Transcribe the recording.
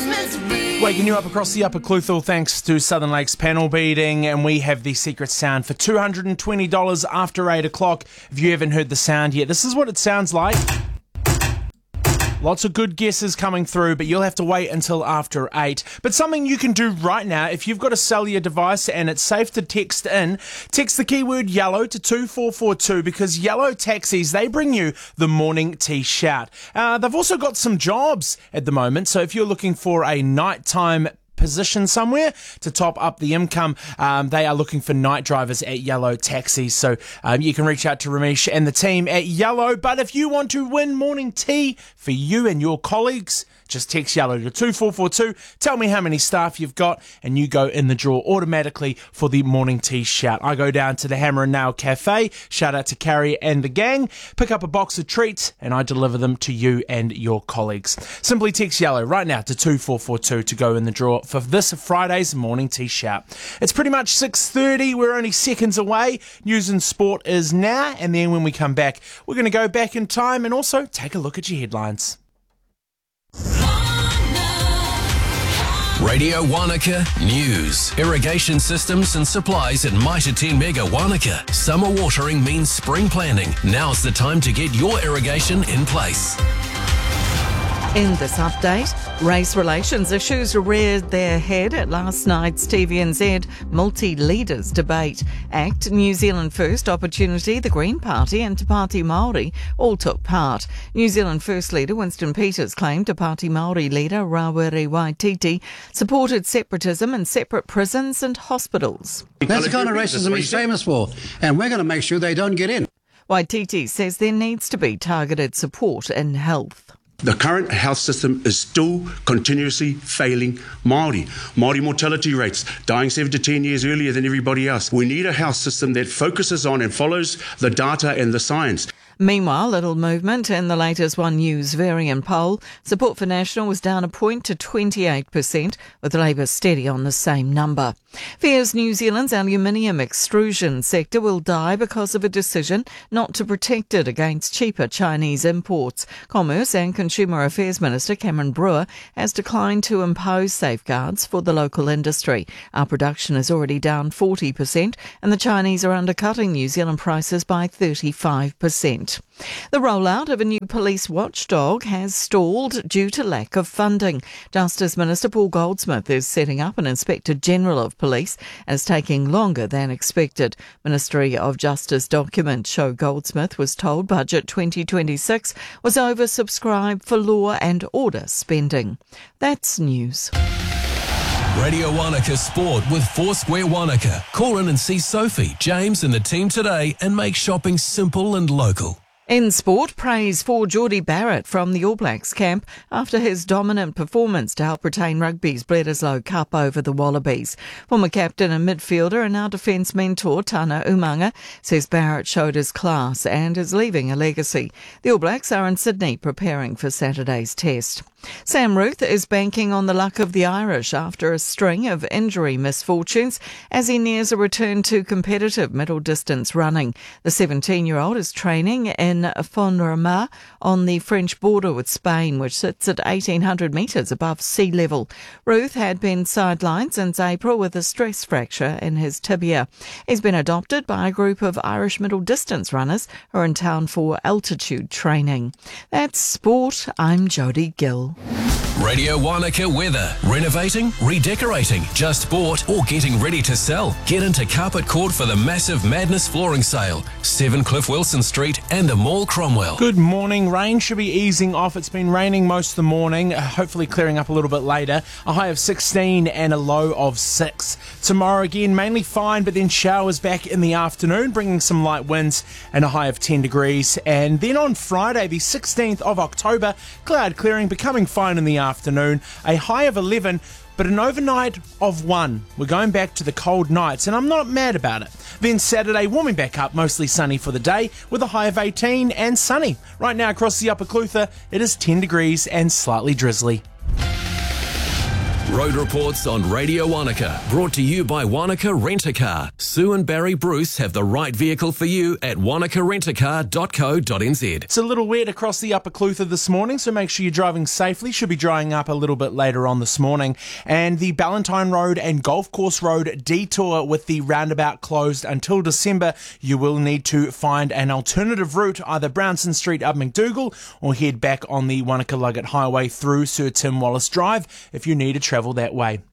Waking you up across the Upper Cluthel thanks to Southern Lakes panel beating, and we have the secret sound for $220 after 8 o'clock. If you haven't heard the sound yet, this is what it sounds like. Lots of good guesses coming through, but you'll have to wait until after 8. But something you can do right now, if you've got a cellular device and it's safe to text in, text the keyword yellow to 2442, because Yellow Taxis, they bring you the morning tea shout. They've also got some jobs at the moment, so if you're looking for a nighttime position somewhere to top up the income, they are looking for night drivers at Yellow Taxis. So you can reach out to Ramesh and the team at Yellow. But if you want to win morning tea for you and your colleagues, just text Yellow to 2442. Tell me how many staff you've got, and you go in the draw automatically for the morning tea shout. I go down to the Hammer and Nail Cafe. Shout out to Carrie and the gang. Pick up a box of treats, and I deliver them to you and your colleagues. Simply text Yellow right now to 2442 to go in the draw for this Friday's morning tea shout. It's pretty much 6:30. We're only seconds away. News and sport is now, and then when we come back, we're going to go back in time and also take a look at your headlines. Radio Wanaka News. Irrigation systems and supplies at Mitre 10 Mega Wanaka. Summer watering means spring planning. Now's the time to get your irrigation in place. In this update, race relations issues reared their head at last night's TVNZ multi-leaders debate. ACT, New Zealand First, Opportunity, the Green Party and Te Pāti Māori all took part. New Zealand First leader Winston Peters claimed Te Pāti Māori leader Rawere Waititi supported separatism and separate prisons and hospitals. That's the kind of racism he's famous for, and we're going to make sure they don't get in. Waititi says there needs to be targeted support in health. The current health system is still continuously failing Māori. Māori mortality rates, dying 7 to 10 years earlier than everybody else. We need a health system that focuses on and follows the data and the science. Meanwhile, little movement in the latest One News variant poll. Support for National was down a point to 28%, with Labour steady on the same number. Fears New Zealand's aluminium extrusion sector will die because of a decision not to protect it against cheaper Chinese imports. Commerce and Consumer Affairs Minister Cameron Brewer has declined to impose safeguards for the local industry. Our production is already down 40%, and the Chinese are undercutting New Zealand prices by 35%. The rollout of a new police watchdog has stalled due to lack of funding. Justice Minister Paul Goldsmith is setting up an Inspector General of Police and it's taking longer than expected. Ministry of Justice documents show Goldsmith was told Budget 2026 was oversubscribed for law and order spending. That's news. Radio Wanaka Sport with Foursquare Wanaka. Call in and see Sophie, James and the team today and make shopping simple and local. In sport, praise for Geordie Barrett from the All Blacks camp after his dominant performance to help retain rugby's Bledisloe Cup over the Wallabies. Former captain and midfielder and now defence mentor Tana Umanga says Barrett showed his class and is leaving a legacy. The All Blacks are in Sydney preparing for Saturday's test. Sam Ruth is banking on the luck of the Irish after a string of injury misfortunes as he nears a return to competitive middle distance running. The 17-year-old is training in Fonrama on the French border with Spain, which sits at 1,800 metres above sea level. Ruth had been sidelined since April with a stress fracture in his tibia. He's been adopted by a group of Irish middle distance runners who are in town for altitude training. That's sport. I'm Jodie Gill. Radio Wanaka weather. Renovating, redecorating, just bought or getting ready to sell. Get into Carpet Court for the massive Madness flooring sale. 7 Cliff Wilson Street and the Mall Cromwell. Good morning. Rain should be easing off. It's been raining most of the morning, hopefully clearing up a little bit later. A high of 16 and a low of 6. Tomorrow again, mainly fine, but then showers back in the afternoon, bringing some light winds and a high of 10 degrees. And then on Friday, the 16th of October, cloud clearing, becoming fine in the afternoon, a high of 11, but an overnight of 1. We're going back to the cold nights, and I'm not mad about it. Then Saturday, warming back up, mostly sunny for the day, with a high of 18 and sunny. Right now across the Upper Clutha, it is 10 degrees and slightly drizzly. Road reports on Radio Wanaka, brought to you by Wanaka Rent-A-Car. Sue and Barry Bruce have the right vehicle for you at wanakarentacar.co.nz. It's a little wet across the Upper Clutha this morning, so make sure you're driving safely. Should be drying up a little bit later on this morning. And the Ballantyne Road and Golf Course Road detour with the roundabout closed until December. You will need to find an alternative route, either Brownson Street up McDougall or head back on the Wanaka Luggett Highway through Sir Tim Wallace Drive if you need to travel that way.